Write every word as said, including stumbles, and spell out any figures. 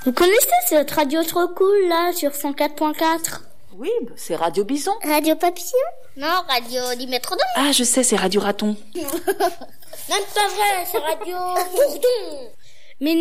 Vous connaissez cette radio trop cool là sur cent quatre point quatre? Oui, c'est Radio Bison. Radio Papillon? Non, Radio du Métrodome. Ah, je sais, c'est Radio Raton. Non, c'est pas vrai, c'est Radio Bourdon.